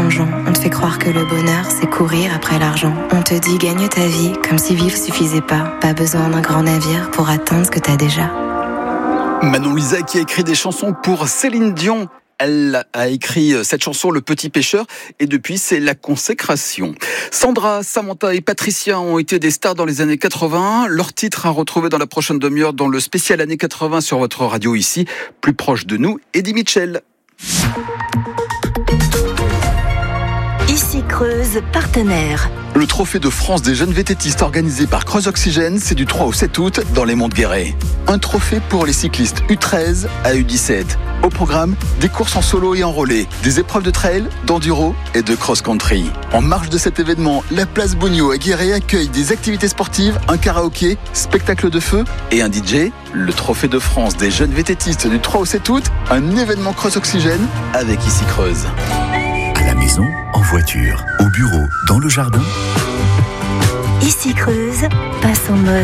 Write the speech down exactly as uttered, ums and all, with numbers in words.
plongeon. On te fait croire que le bonheur, c'est courir après l'argent. On te dit gagne ta vie, comme si vivre suffisait pas. Pas besoin d'un grand navire pour atteindre ce que t'as déjà. Manon Lisa qui a écrit des chansons pour Céline Dion. Elle a écrit cette chanson, Le Petit Pêcheur, et depuis, c'est la consécration. Sandra, Samantha et Patricia ont été des stars dans les années quatre-vingts. Leur titre à retrouver dans la prochaine demi-heure dans le spécial années quatre-vingts sur votre radio ici, plus proche de nous, Eddie Mitchell. Ici Creuse, partenaire. Le trophée de France des jeunes vététistes organisé par Creuse Oxygène, c'est du trois au sept août dans les Monts de Guéret. Un trophée pour les cyclistes U treize à U dix-sept. Au programme, des courses en solo et en relais, des épreuves de trail, d'enduro et de cross-country. En marge de cet événement, la place Bougnot à Guéret accueille des activités sportives, un karaoké, spectacle de feu et un D J. Le trophée de France des jeunes vététistes du trois au sept août, un événement Creuse Oxygène avec Ici Creuse. À la maison, en voiture, au bureau, dans le jardin. Ici Creuse, passe en mode